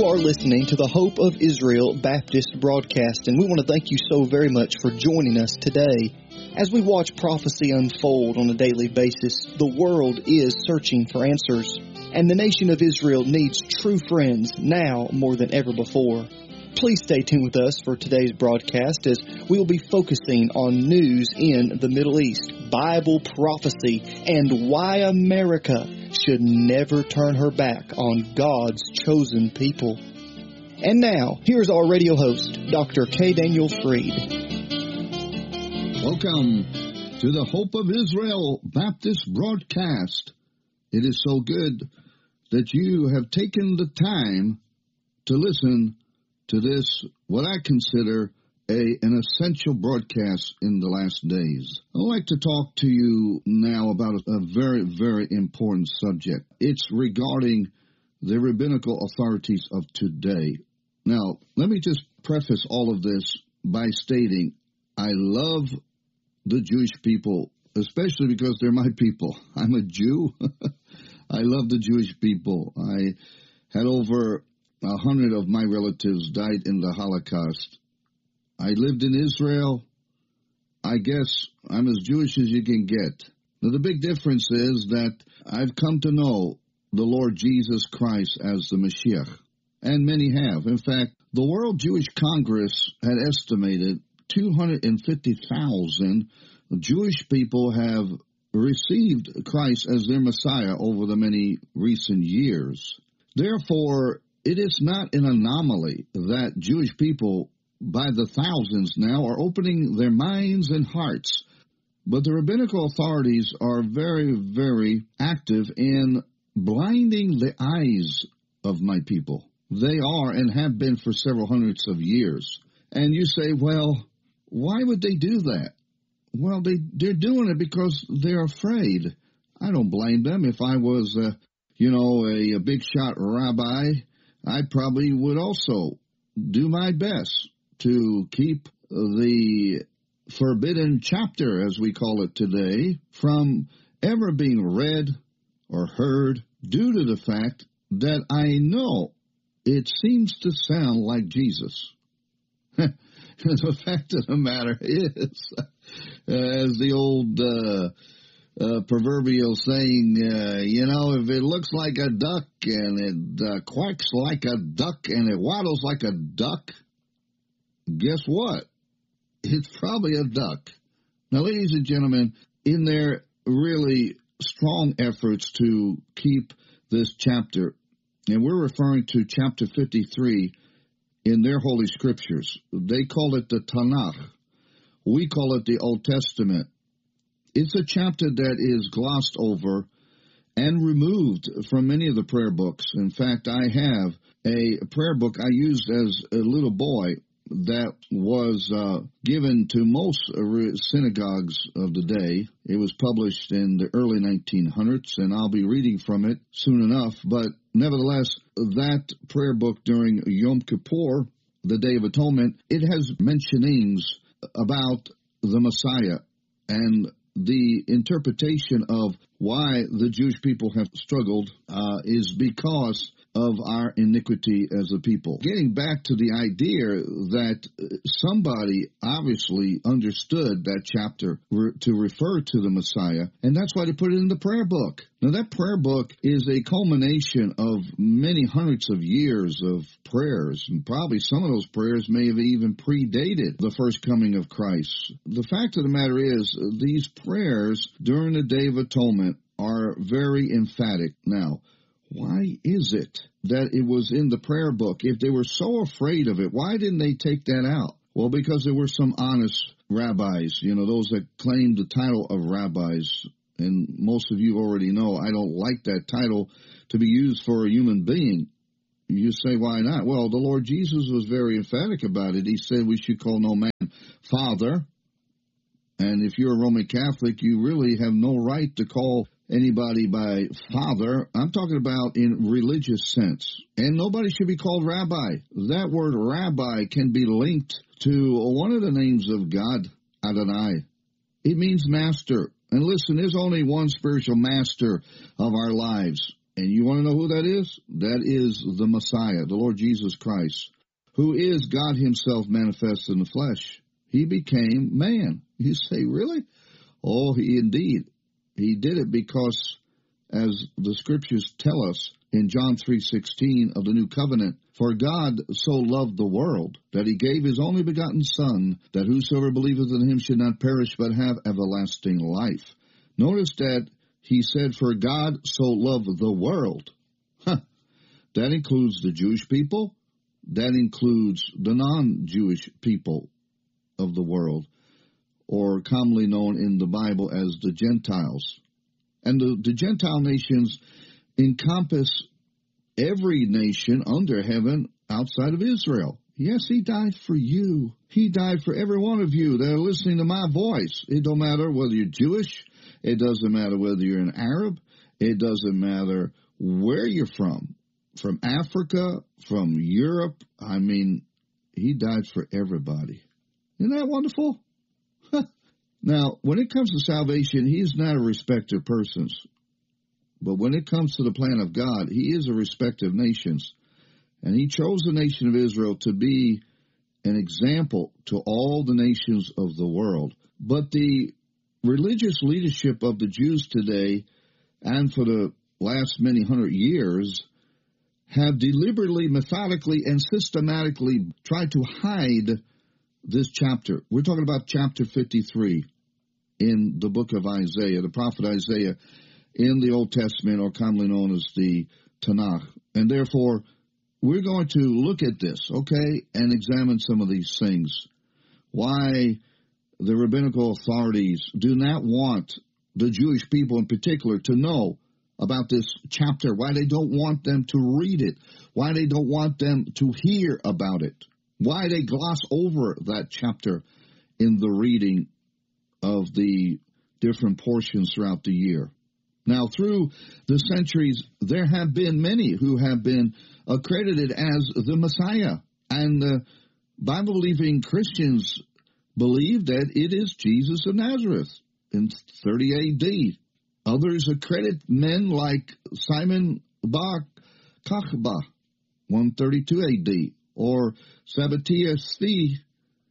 are listening to the Hope of Israel Baptist broadcast, and we want to thank you so very much for joining us today. As we watch prophecy unfold on a daily basis, the world is searching for answers, and the nation of Israel needs true friends now more than ever before. Please stay tuned with us for today's broadcast as we will be focusing on news in the Middle East, Bible prophecy, and why America should never turn her back on God's chosen people. And now, here's our radio host, Dr. K. Daniel Freed. Welcome to the Hope of Israel Baptist broadcast. It is so good that you have taken the time to listen to this, what I consider an essential broadcast in the last days. I'd like to talk to you now about a very, very important subject. It's regarding the rabbinical authorities of today. Now, let me just preface all of this by stating I love the Jewish people, especially because they're my people. I'm a Jew. I love the Jewish people. I had over 100 of my relatives died in the Holocaust. I lived in Israel. I guess I'm as Jewish as you can get. Now, the big difference is that I've come to know the Lord Jesus Christ as the Mashiach, and many have. In fact, the World Jewish Congress had estimated 250,000 Jewish people have received Christ as their Messiah over the many recent years. Therefore, it is not an anomaly that Jewish people, by the thousands now, are opening their minds and hearts. But the rabbinical authorities are very, very active in blinding the eyes of my people. They are and have been for several hundreds of years. And you say, well, why would they do that? Well, they're doing it because they're afraid. I don't blame them. If I was, a big shot rabbi, I probably would also do my best to keep the forbidden chapter, as we call it today, from ever being read or heard due to the fact that I know it seems to sound like Jesus. The fact of the matter is, as the old proverbial saying, if it looks like a duck and it quacks like a duck and it waddles like a duck, guess what? It's probably a duck. Now, ladies and gentlemen, in their really strong efforts to keep this chapter, and we're referring to chapter 53 in their Holy Scriptures, they call it the Tanakh. We call it the Old Testament. It's a chapter that is glossed over and removed from many of the prayer books. In fact, I have a prayer book I used as a little boy that was given to most synagogues of the day. It was published in the early 1900s, and I'll be reading from it soon enough. But nevertheless, that prayer book during Yom Kippur, the Day of Atonement, it has mentionings about the Messiah and the interpretation of why the Jewish people have struggled is because of our iniquity as a people. Getting back to the idea that somebody obviously understood that chapter to refer to the Messiah, and that's why they put it in the prayer book. Now, that prayer book is a culmination of many hundreds of years of prayers, and probably some of those prayers may have even predated the first coming of Christ. The fact of the matter is, these prayers during the Day of Atonement are very emphatic. Now, why is it that it was in the prayer book? If they were so afraid of it, why didn't they take that out? Well, because there were some honest rabbis, those that claimed the title of rabbis. And most of you already know I don't like that title to be used for a human being. You say, why not? Well, the Lord Jesus was very emphatic about it. He said we should call no man father. And if you're a Roman Catholic, you really have no right to call anybody by father. I'm talking about in religious sense. And nobody should be called rabbi. That word rabbi can be linked to one of the names of God, Adonai. It means master. And listen, there's only one spiritual master of our lives, And you want to know who that is? That is the Messiah, the Lord Jesus Christ, who is God himself manifest in the flesh. He became man. You say, really? Oh, indeed. He did it because, as the scriptures tell us in John 3:16 of the New Covenant, for God so loved the world that he gave his only begotten Son, that whosoever believeth in him should not perish but have everlasting life. Notice that he said, for God so loved the world. That includes the Jewish people. That includes the non-Jewish people of the world, or commonly known in the Bible as the Gentiles. And the Gentile nations encompass every nation under heaven outside of Israel. Yes, he died for you. He died for every one of you that are listening to my voice. It don't matter whether you're Jewish. It doesn't matter whether you're an Arab. It doesn't matter where you're from Africa, from Europe. I mean, he died for everybody. Isn't that wonderful? Now, when it comes to salvation, he's not a respecter of persons. But when it comes to the plan of God, he is a respecter of nations. And he chose the nation of Israel to be an example to all the nations of the world. But the religious leadership of the Jews today, and for the last many hundred years, have deliberately, methodically, and systematically tried to hide this chapter. We're talking about chapter 53 in the book of Isaiah, the prophet Isaiah, in the Old Testament, or commonly known as the Tanakh. And therefore, we're going to look at this, okay, and examine some of these things. Why the rabbinical authorities do not want the Jewish people in particular to know about this chapter, why they don't want them to read it, why they don't want them to hear about it, why they gloss over that chapter in the reading of the different portions throughout the year. Now, through the centuries, there have been many who have been accredited as the Messiah, and Bible-believing Christians believe that it is Jesus of Nazareth in 30 A.D. Others accredit men like Simon Bar Kokhba, 132 A.D., or Sabbatai Tzvi,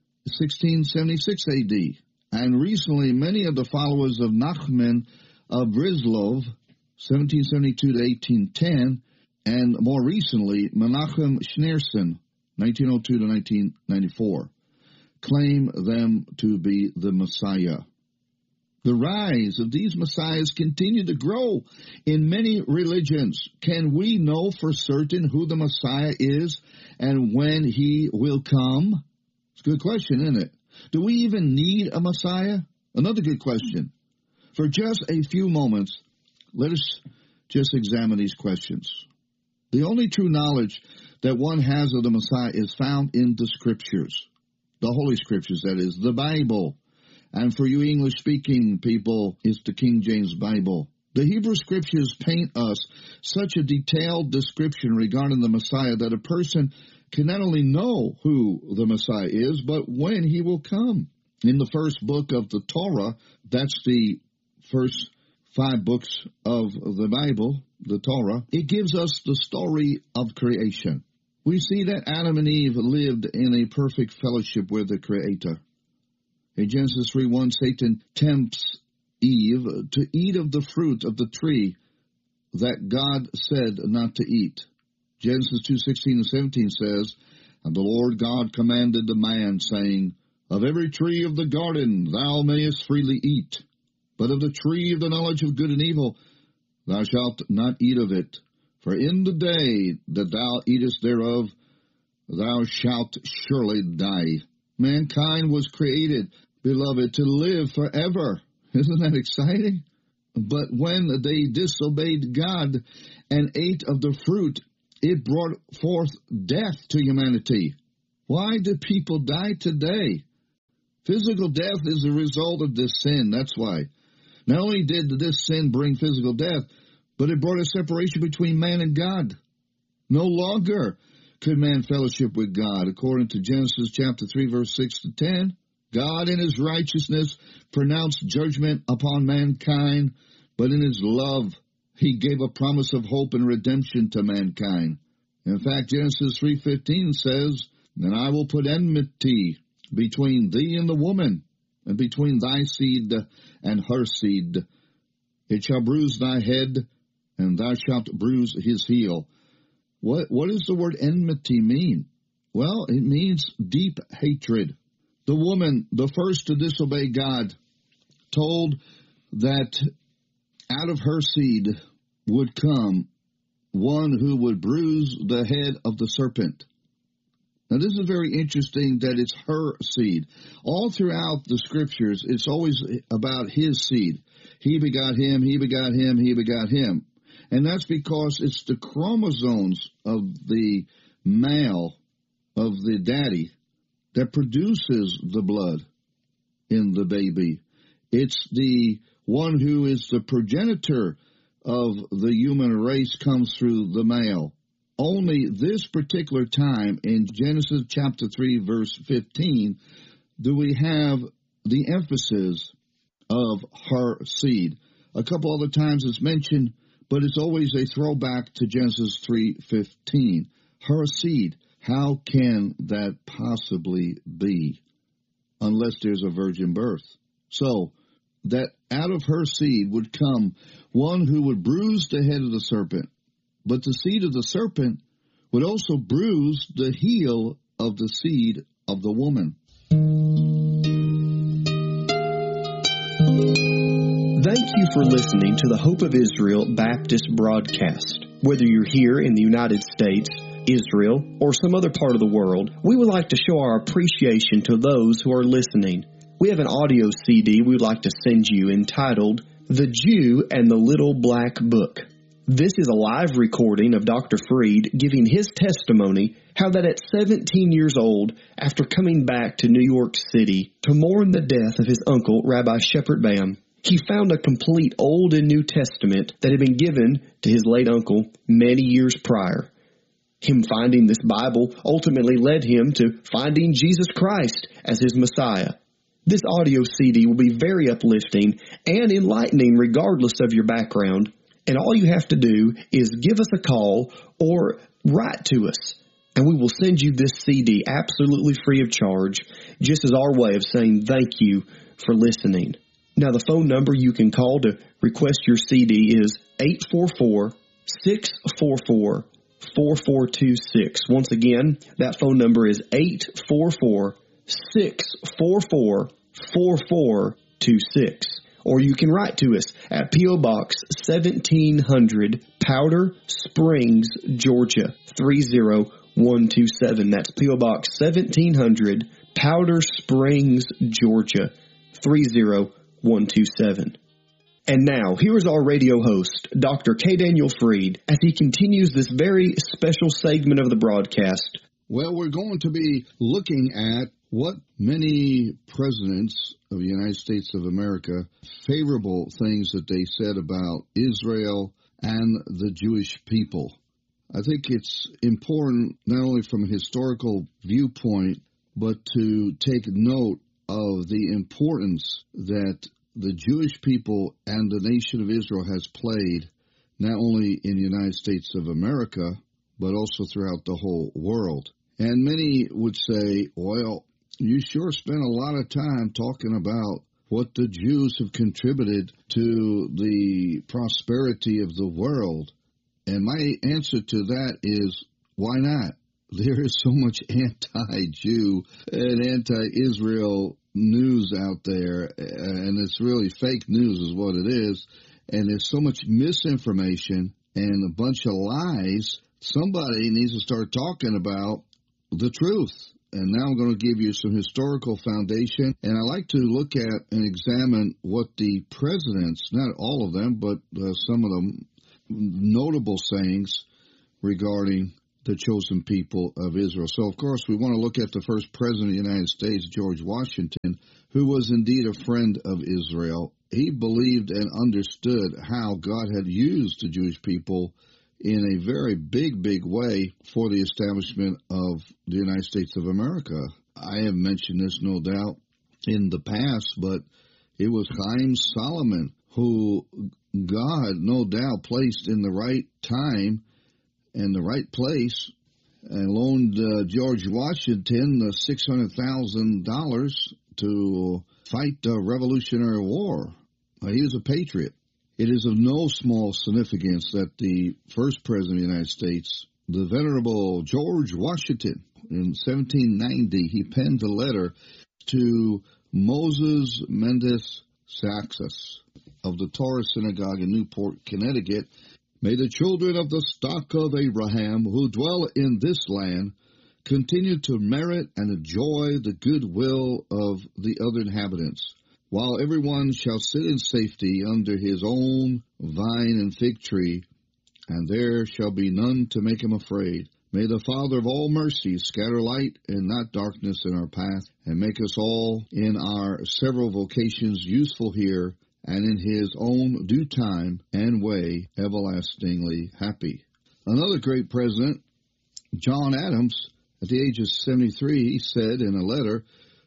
1676 A.D., and recently many of the followers of Nachman of Brizlov, 1772 to 1810, and more recently Menachem Schneerson, 1902 to 1994, claim them to be the Messiah. The rise of these messiahs continue to grow in many religions. Can we know for certain who the Messiah is and when he will come? It's a good question, isn't it? Do we even need a Messiah? Another good question. For just a few moments, let us just examine these questions. The only true knowledge that one has of the Messiah is found in the Scriptures, the Holy Scriptures, that is, the Bible. And for you English-speaking people, it's the King James Bible. The Hebrew Scriptures paint us such a detailed description regarding the Messiah that a person can not only know who the Messiah is, but when he will come. In the first book of the Torah, that's the first 5 books of the Bible, the Torah, it gives us the story of creation. We see that Adam and Eve lived in a perfect fellowship with the Creator. In Genesis 3:1, Satan tempts Eve to eat of the fruit of the tree that God said not to eat. Genesis 2:16 and 17 says, and the Lord God commanded the man, saying, of every tree of the garden thou mayest freely eat, but of the tree of the knowledge of good and evil thou shalt not eat of it. For in the day that thou eatest thereof, thou shalt surely die. Mankind was created, beloved, to live forever. Isn't that exciting? But when they disobeyed God and ate of the fruit, it brought forth death to humanity. Why do people die today? Physical death is a result of this sin. That's why. Not only did this sin bring physical death, but it brought a separation between man and God. No longer could man fellowship with God. According to Genesis chapter 3, verse 6 to 10, God in his righteousness pronounced judgment upon mankind, but in his love He gave a promise of hope and redemption to mankind. In fact, Genesis 3:15 says, "And I will put enmity between thee and the woman, and between thy seed and her seed. It shall bruise thy head, and thou shalt bruise his heel." What does the word enmity mean? Well, it means deep hatred. The woman, the first to disobey God, told that out of her seed would come one who would bruise the head of the serpent. Now, this is very interesting that it's her seed. All throughout the Scriptures, it's always about his seed. He begot him, he begot him, he begot him. And that's because it's the chromosomes of the male, of the daddy, that produces the blood in the baby. It's the one who is the progenitor of the human race comes through the male. Only this particular time in Genesis chapter 3, verse 15, do we have the emphasis of her seed. A couple other times it's mentioned, but it's always a throwback to Genesis 3:15. Her seed. How can that possibly be? Unless there's a virgin birth. So, that out of her seed would come one who would bruise the head of the serpent. But the seed of the serpent would also bruise the heel of the seed of the woman. Thank you for listening to the Hope of Israel Baptist broadcast. Whether you're here in the United States, Israel, or some other part of the world, we would like to show our appreciation to those who are listening. We have an audio CD we would like to send you entitled, "The Jew and the Little Black Book." This is a live recording of Dr. Freed giving his testimony how that at 17 years old, after coming back to New York City to mourn the death of his uncle, Rabbi Shepard Bam, he found a complete Old and New Testament that had been given to his late uncle many years prior. Him finding this Bible ultimately led him to finding Jesus Christ as his Messiah. This audio CD will be very uplifting and enlightening regardless of your background. And all you have to do is give us a call or write to us, and we will send you this CD absolutely free of charge, just as our way of saying thank you for listening. Now, the phone number you can call to request your CD is 844-644-4426. Once again, that phone number is 844-644-4426. Or you can write to us at P.O. Box 1700, Powder Springs, Georgia, 30127. That's P.O. Box 1700, Powder Springs, Georgia, 30127. And now, here is our radio host, Dr. K. Daniel Freed, as he continues this very special segment of the broadcast. Well, we're going to be looking at what many presidents of the United States of America, favorable things that they said about Israel and the Jewish people. I think it's important not only from a historical viewpoint, but to take note of the importance that the Jewish people and the nation of Israel has played, not only in the United States of America, but also throughout the whole world. And many would say, well, you sure spent a lot of time talking about what the Jews have contributed to the prosperity of the world. And my answer to that is, why not? There is so much anti-Jew and anti-Israel news out there, and it's really fake news is what it is. And there's so much misinformation and a bunch of lies. Somebody needs to start talking about the truth. And now I'm going to give you some historical foundation. And I like to look at and examine what the presidents, not all of them, but some of them notable sayings regarding the chosen people of Israel. So, of course, we want to look at the first president of the United States, George Washington, who was indeed a friend of Israel. He believed and understood how God had used the Jewish people in a very big, big way for the establishment of the United States of America. I have mentioned this, no doubt, in the past, but it was Chaim Solomon who God no doubt placed in the right time and the right place and loaned George Washington $600,000 to fight the Revolutionary War. He was a patriot. It is of no small significance that the first president of the United States, the venerable George Washington, in 1790, he penned a letter to Moses Mendes Saxus of the Torah Synagogue in Newport, Connecticut. May the children of the stock of Abraham who dwell in this land continue to merit and enjoy the goodwill of the other inhabitants, while everyone shall sit in safety under his own vine and fig tree, and there shall be none to make him afraid. May the Father of all mercies scatter light and not darkness in our path, and make us all in our several vocations useful here, and in his own due time and way everlastingly happy. Another great president, John Adams, at the age of 73, he said in a letter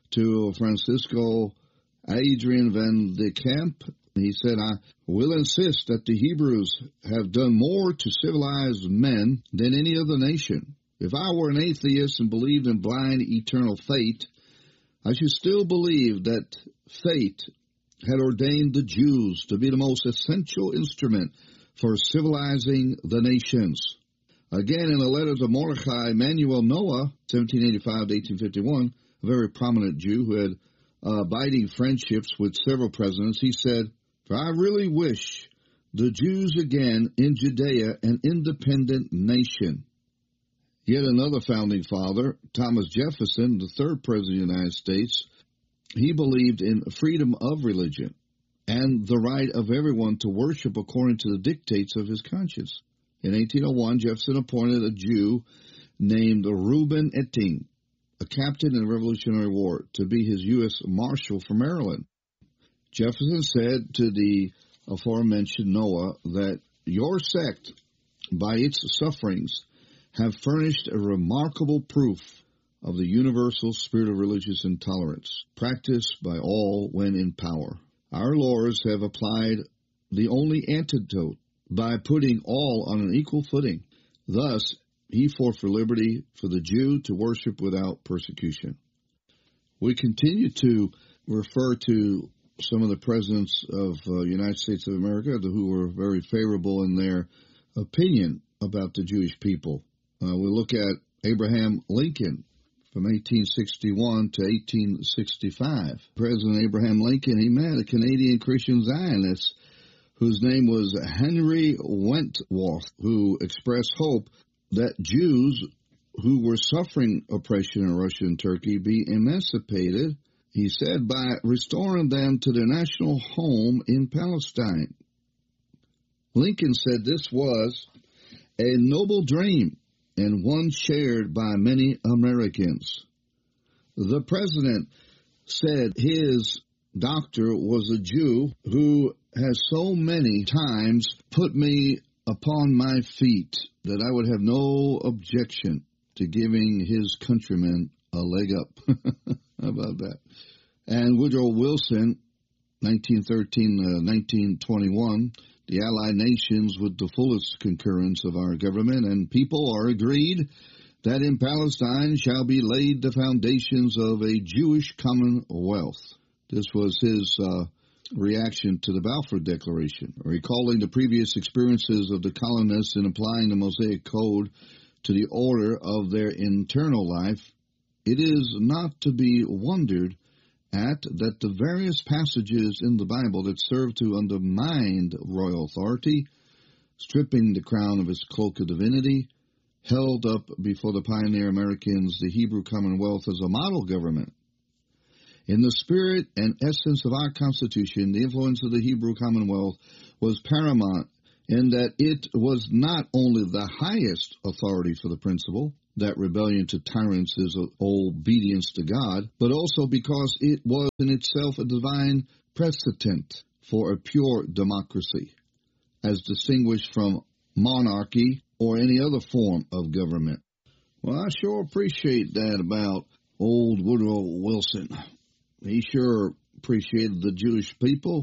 to Francisco Adrian van de Camp, he said, I will insist that the Hebrews have done more to civilize men than any other nation. If I were an atheist and believed in blind eternal fate, I should still believe that fate had ordained the Jews to be the most essential instrument for civilizing the nations. Again, in a letter to Mordechai Emanuel Noah, 1785 to 1851, a very prominent Jew who had abiding friendships with several presidents, he said, for I really wish the Jews again in Judea an independent nation. Yet another founding father, Thomas Jefferson, the third president of the United States, he believed in freedom of religion and the right of everyone to worship according to the dictates of his conscience. In 1801, Jefferson appointed a Jew named Reuben Etting, a captain in the Revolutionary War, to be his U.S. Marshal for Maryland. Jefferson said to the aforementioned Noah that your sect, by its sufferings, have furnished a remarkable proof of the universal spirit of religious intolerance, practiced by all when in power. Our lords have applied the only antidote by putting all on an equal footing. Thus, he fought for liberty for the Jew to worship without persecution. We continue to refer to some of the presidents of the United States of America who were very favorable in their opinion about the Jewish people. We look at Abraham Lincoln from 1861 to 1865. President Abraham Lincoln, he met a Canadian Christian Zionist whose name was Henry Wentworth, who expressed hope that Jews who were suffering oppression in Russia and Turkey be emancipated, he said, by restoring them to their national home in Palestine. Lincoln said this was a noble dream and one shared by many Americans. The president said his doctor was a Jew who has so many times put me upon my feet that I would have no objection to giving his countrymen a leg up. How about that? And Woodrow Wilson, 1913-1921, the Allied nations, with the fullest concurrence of our government and people, are agreed that in Palestine shall be laid the foundations of a Jewish commonwealth. This was his reaction to the Balfour Declaration, recalling the previous experiences of the colonists in applying the Mosaic Code to the order of their internal life. It is not to be wondered at that the various passages in the Bible that serve to undermine royal authority, stripping the crown of its cloak of divinity, held up before the pioneer Americans the Hebrew Commonwealth as a model government. In the spirit and essence of our Constitution, the influence of the Hebrew Commonwealth was paramount in that it was not only the highest authority for the principle that rebellion to tyrants is obedience to God, but also because it was in itself a divine precedent for a pure democracy, as distinguished from monarchy or any other form of government. Well, I sure appreciate that about old Woodrow Wilson. He sure appreciated the Jewish people.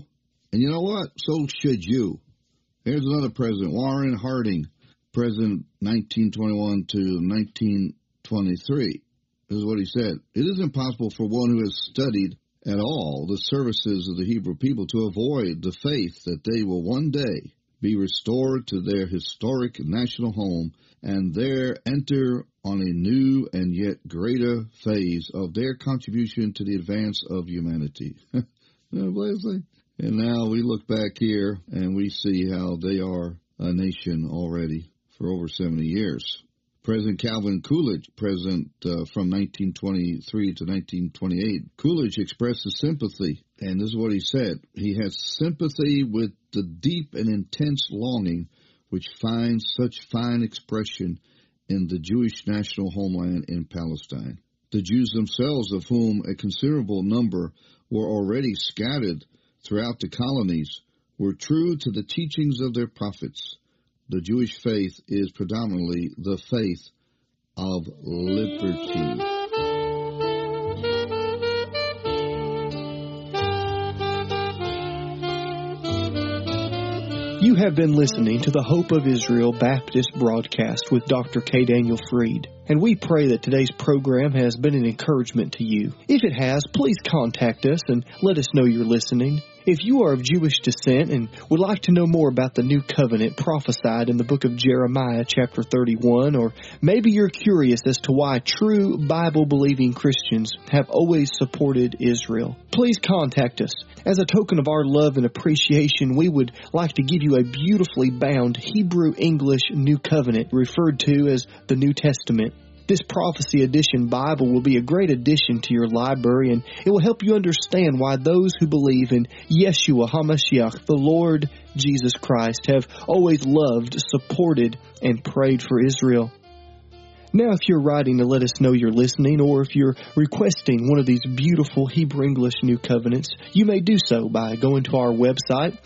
And you know what? So should you. Here's another president, Warren Harding, president 1921 to 1923. This is what he said. It is impossible for one who has studied at all the services of the Hebrew people to avoid the faith that they will one day be restored to their historic national home and there enter on a new and yet greater phase of their contribution to the advance of humanity. And now we look back here and we see how they are a nation already for over 70 years. President Calvin Coolidge, president from 1923 to 1928, Coolidge expressed his sympathy, and this is what he said. He has sympathy with the deep and intense longing which finds such fine expression in the Jewish national homeland in Palestine. The Jews themselves, of whom a considerable number were already scattered throughout the colonies, were true to the teachings of their prophets. The Jewish faith is predominantly the faith of liberty. You have been listening to the Hope of Israel Baptist broadcast with Dr. K. Daniel Fried, and we pray that today's program has been an encouragement to you. If it has, please contact us and let us know you're listening. If you are of Jewish descent and would like to know more about the new covenant prophesied in the book of Jeremiah chapter 31, or maybe you're curious as to why true Bible-believing Christians have always supported Israel, please contact us. As a token of our love and appreciation, we would like to give you a beautifully bound Hebrew-English New Covenant referred to as the New Testament. This Prophecy Edition Bible will be a great addition to your library, and it will help you understand why those who believe in Yeshua HaMashiach, the Lord Jesus Christ, have always loved, supported, and prayed for Israel. Now, if you're writing to let us know you're listening, or if you're requesting one of these beautiful Hebrew-English New Covenants, you may do so by going to our website,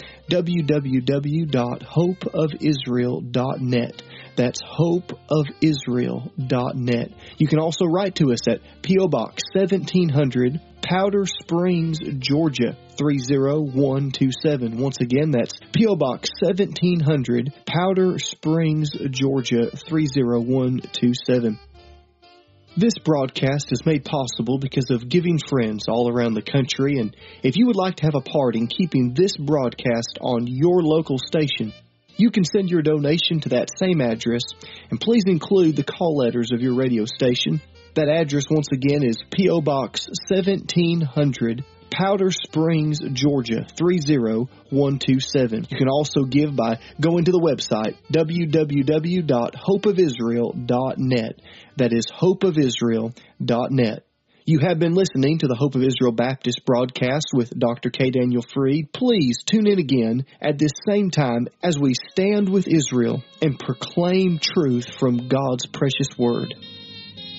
www.hopeofisrael.net. That's hopeofisrael.net. You can also write to us at P.O. Box 1700, Powder Springs, Georgia 30127. Once again, that's P.O. Box 1700, Powder Springs, Georgia 30127. This broadcast is made possible because of giving friends all around the country, and if you would like to have a part in keeping this broadcast on your local station, you can send your donation to that same address, and please include the call letters of your radio station. That address, once again, is P.O. Box 1700, Powder Springs, Georgia 30127. You can also give by going to the website, www.hopeofisrael.net. That is hopeofisrael.net. You have been listening to the Hope of Israel Baptist broadcast with Dr. K. Daniel Fried. Please tune in again at this same time as we stand with Israel and proclaim truth from God's precious Word.